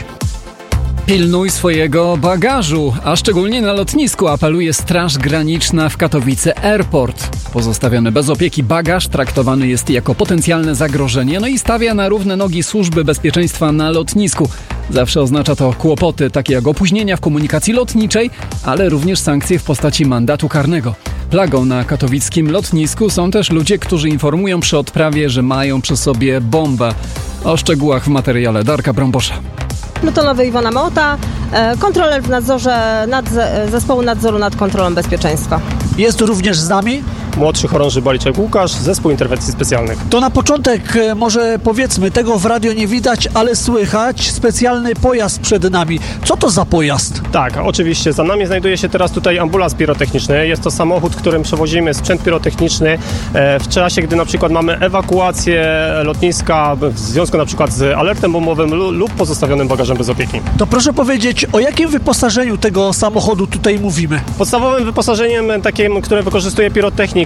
Pilnuj swojego bagażu, a szczególnie na lotnisku apeluje Straż Graniczna w Katowice Airport. Pozostawiony bez opieki bagaż traktowany jest jako potencjalne zagrożenie, no i stawia na równe nogi służby bezpieczeństwa na lotnisku. Zawsze oznacza to kłopoty, takie jak opóźnienia w komunikacji lotniczej, ale również sankcje w postaci mandatu karnego. Plagą na katowickim lotnisku są też ludzie, którzy informują przy odprawie, że mają przy sobie bombę. O szczegółach w materiale Darka Brąbosza. Plutonowy Iwona Mota, kontroler w nadzorze nad zespołu nadzoru nad kontrolą bezpieczeństwa. Jest tu również z nami młodszy chorąży Baliczek Łukasz, zespół interwencji specjalnych. To na początek może powiedzmy, tego w radio nie widać, ale słychać specjalny pojazd przed nami. Co to za pojazd? Tak, oczywiście. Za nami znajduje się teraz tutaj ambulans pirotechniczny. Jest to samochód, którym przewozimy sprzęt pirotechniczny w czasie, gdy na przykład mamy ewakuację lotniska w związku na przykład z alertem bombowym lub pozostawionym bagażem bez opieki. To proszę powiedzieć, o jakim wyposażeniu tego samochodu tutaj mówimy? Podstawowym wyposażeniem takim, które wykorzystuje pirotechnik,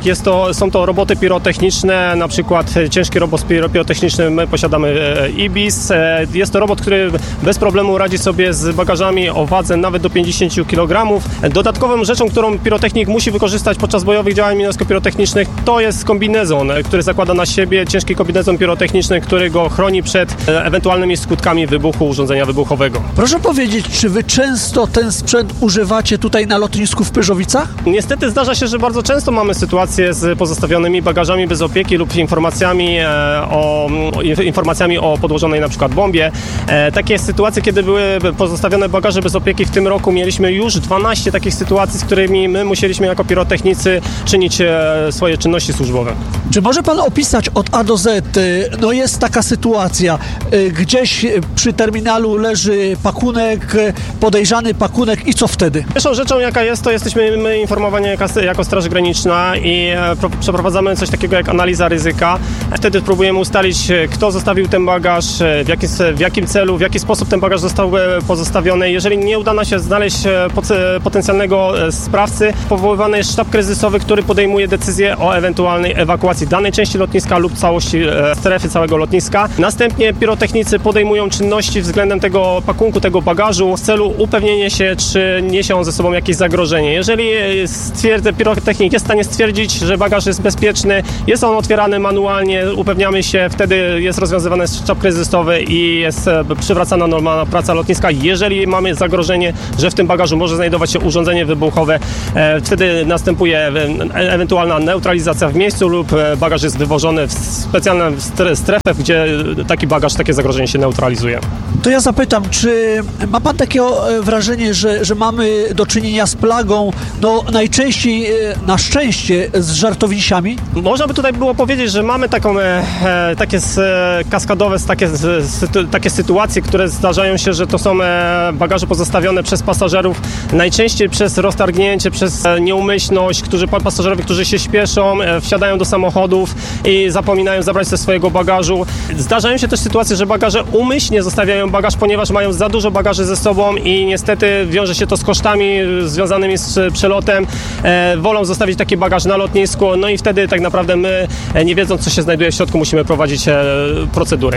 pirotechnik. Jest to, są to roboty pirotechniczne, na przykład ciężki robot pirotechniczny, my posiadamy Ibis. Jest to robot, który bez problemu radzi sobie z bagażami o wadze nawet do pięćdziesiąt kilogramów. Dodatkową rzeczą, którą pirotechnik musi wykorzystać podczas bojowych działań minowsko-pirotechnicznych, to jest kombinezon, który zakłada na siebie ciężki kombinezon pirotechniczny, który go chroni przed ewentualnymi skutkami wybuchu urządzenia wybuchowego. Proszę powiedzieć, czy wy często ten sprzęt używacie tutaj na lotnisku w Pyrzowicach? Niestety zdarza się, że bardzo często mamy sytuacje z pozostawionymi bagażami bez opieki lub informacjami o, informacjami o podłożonej na przykład bombie. Takie sytuacje, kiedy były pozostawione bagaże bez opieki, w tym roku mieliśmy już dwanaście takich sytuacji, z którymi my musieliśmy jako pirotechnicy czynić swoje czynności służbowe. Czy może pan opisać od A do Z, no jest taka sytuacja, gdzieś przy terminalu leży pakunek, podejrzany pakunek i co wtedy? Pierwszą rzeczą jaka jest, to jesteśmy my informowani jako, jako Straż Graniczna i pro, przeprowadzamy coś takiego jak analiza ryzyka. Wtedy próbujemy ustalić, kto zostawił ten bagaż, w jakim, w jakim celu, w jaki sposób ten bagaż został pozostawiony. Jeżeli nie uda nam się znaleźć potencjalnego sprawcy, powoływany jest sztab kryzysowy, który podejmuje decyzję o ewentualnej ewakuacji danej części lotniska lub całości strefy całego lotniska. Następnie pirotechnicy podejmują czynności względem tego pakunku, tego bagażu w celu upewnienia się, czy niesie on ze sobą jakieś zagrożenie. Jeżeli stwierdza, pirotechnik jest w stanie stwierdzić, że bagaż jest bezpieczny, jest on otwierany manualnie, upewniamy się, wtedy jest rozwiązywany sztab kryzysowy i jest przywracana normalna praca lotniska. Jeżeli mamy zagrożenie, że w tym bagażu może znajdować się urządzenie wybuchowe, wtedy następuje ewentualna neutralizacja w miejscu lub bagaż jest wywożony w specjalną strefę, gdzie taki bagaż, takie zagrożenie się neutralizuje. To ja zapytam, czy ma pan takie wrażenie, że, że mamy do czynienia z plagą, no najczęściej na szczęście z żartownisiami? Można by tutaj było powiedzieć, że mamy taką, e, takie e, kaskadowe takie, sy, takie sytuacje, które zdarzają się, że to są e, bagaże pozostawione przez pasażerów, najczęściej przez roztargnięcie, przez e, nieumyślność, którzy, pasażerowie, którzy się śpieszą, e, wsiadają do samochodów i zapominają zabrać ze swojego bagażu. Zdarzają się też sytuacje, że bagaże umyślnie zostawiają bagaż, ponieważ mają za dużo bagaży ze sobą i niestety wiąże się to z kosztami związanymi z przelotem. E, wolą zostawić taki bagaż na lotnisku, no i wtedy tak naprawdę my, e, nie wiedząc co się znajduje w środku, musimy prowadzić e, procedury.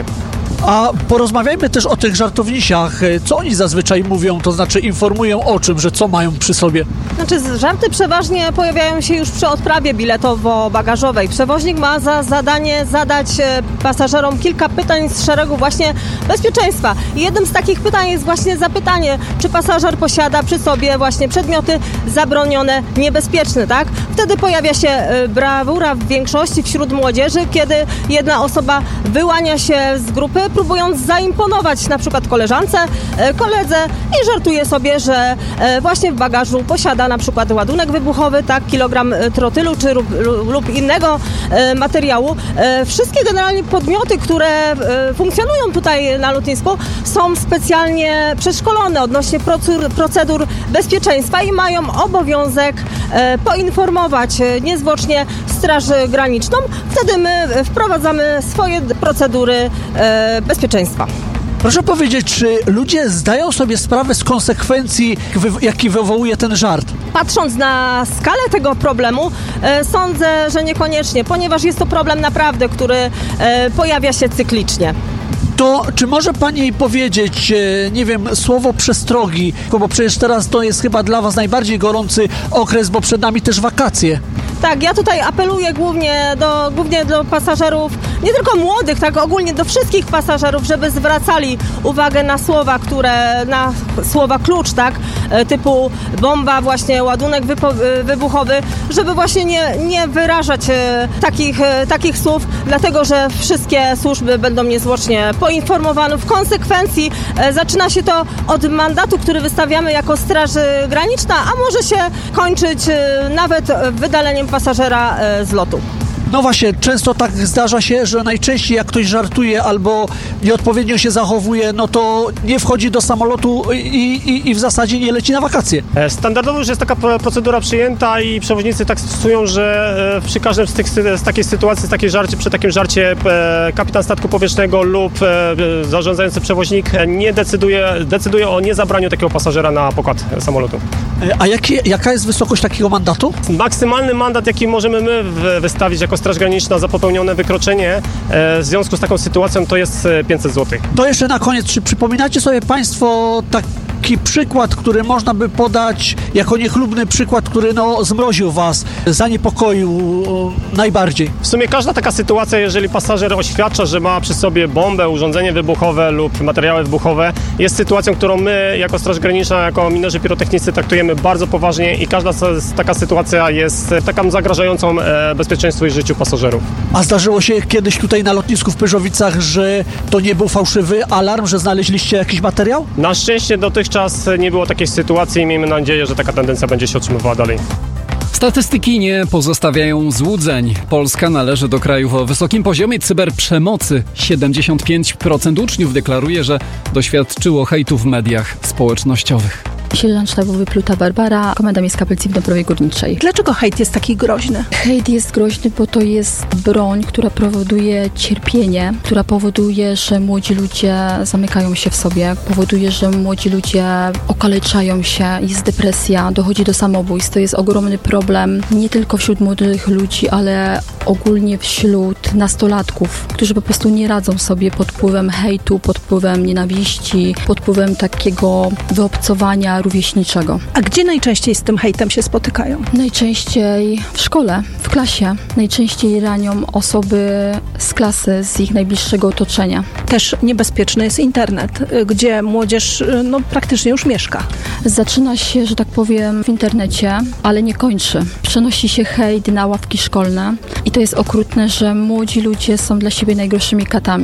A porozmawiajmy też o tych żartownisiach. Co oni zazwyczaj mówią, to znaczy informują o czym, że co mają przy sobie? Znaczy żarty przeważnie pojawiają się już przy odprawie biletowo-bagażowej. Przewoźnik ma za zadanie zadać pasażerom kilka pytań z szeregu właśnie bezpieczeństwa. I jednym z takich pytań jest właśnie zapytanie, czy pasażer posiada przy sobie właśnie przedmioty zabronione, niebezpieczne, tak? Wtedy pojawia się brawura w większości wśród młodzieży, kiedy jedna osoba wyłania się z grupy, próbując zaimponować na przykład koleżance, koledze i żartuje sobie, że właśnie w bagażu posiada na przykład ładunek wybuchowy, tak, kilogram trotylu czy lub, lub innego materiału. Wszystkie generalnie podmioty, które funkcjonują tutaj na lotnisku, są specjalnie przeszkolone odnośnie procedur bezpieczeństwa i mają obowiązek poinformować niezwłocznie Straż Graniczną. Wtedy my wprowadzamy swoje procedury bezpieczeństwa. Proszę powiedzieć, czy ludzie zdają sobie sprawę z konsekwencji, jaki wywołuje ten żart? Patrząc na skalę tego problemu, e, sądzę, że niekoniecznie, ponieważ jest to problem naprawdę, który e, pojawia się cyklicznie. To czy może pani powiedzieć, nie wiem, słowo przestrogi, bo przecież teraz to jest chyba dla was najbardziej gorący okres, bo przed nami też wakacje. Tak, ja tutaj apeluję głównie do, głównie do pasażerów, nie tylko młodych, tak ogólnie do wszystkich pasażerów, żeby zwracali uwagę na słowa, które, na słowa klucz, tak, typu bomba, właśnie ładunek wypo- wybuchowy, żeby właśnie nie, nie wyrażać takich, takich słów, dlatego że wszystkie służby będą niezwłocznie poinformowane. W konsekwencji zaczyna się to od mandatu, który wystawiamy jako Straż Graniczna, a może się kończyć nawet wydaleniem pasażera z lotu. No właśnie, często tak zdarza się, że najczęściej jak ktoś żartuje albo nieodpowiednio się zachowuje, no to nie wchodzi do samolotu i, i, i w zasadzie nie leci na wakacje. Standardowo już jest taka procedura przyjęta i przewoźnicy tak stosują, że przy każdym z, tych, z takiej sytuacji, z takiej żarcie, przy takim żarcie kapitan statku powietrznego lub zarządzający przewoźnik nie decyduje, decyduje o niezabraniu takiego pasażera na pokład samolotu. A jaki, jaka jest wysokość takiego mandatu? Maksymalny mandat, jaki możemy my wystawić jako Straż Graniczna za popełnione wykroczenie w związku z taką sytuacją, to jest pięćset złotych. To jeszcze na koniec, czy przypominacie sobie Państwo taki przykład, który można by podać jako niechlubny przykład, który no, zmroził Was, zaniepokoił najbardziej? W sumie każda taka sytuacja, jeżeli pasażer oświadcza, że ma przy sobie bombę, urządzenie wybuchowe lub materiały wybuchowe, jest sytuacją, którą my jako Straż Graniczna, jako minerzy pirotechnicy traktujemy bardzo poważnie i każda taka sytuacja jest taką zagrażającą bezpieczeństwu i życiu pasażerów. A zdarzyło się kiedyś tutaj na lotnisku w Pyrzowicach, że to nie był fałszywy alarm, że znaleźliście jakiś materiał? Na szczęście dotychczas nie było takiej sytuacji i miejmy nadzieję, że taka tendencja będzie się utrzymywała dalej. Statystyki nie pozostawiają złudzeń. Polska należy do krajów o wysokim poziomie cyberprzemocy. siedemdziesiąt pięć procent uczniów deklaruje, że doświadczyło hejtu w mediach społecznościowych. Sierżant sztabowy Pluta Barbara, Komenda Miejska Policji w Dąbrowie Górniczej. Dlaczego hejt jest taki groźny? Hejt jest groźny, bo to jest broń, która powoduje cierpienie, która powoduje, że młodzi ludzie zamykają się w sobie, powoduje, że młodzi ludzie okaleczają się, jest depresja, dochodzi do samobójstw. To jest ogromny problem nie tylko wśród młodych ludzi, ale ogólnie wśród nastolatków, którzy po prostu nie radzą sobie pod wpływem hejtu, pod wpływem nienawiści, pod wpływem takiego wyobcowania rówieśniczego. A gdzie najczęściej z tym hejtem się spotykają? Najczęściej w szkole, w klasie. Najczęściej ranią osoby z klasy, z ich najbliższego otoczenia. Też niebezpieczny jest internet, gdzie młodzież no, praktycznie już mieszka. Zaczyna się, że tak powiem, w internecie, ale nie kończy. Przenosi się hejt na ławki szkolne i to jest okrutne, że młodzi ludzie są dla siebie najgorszymi katami.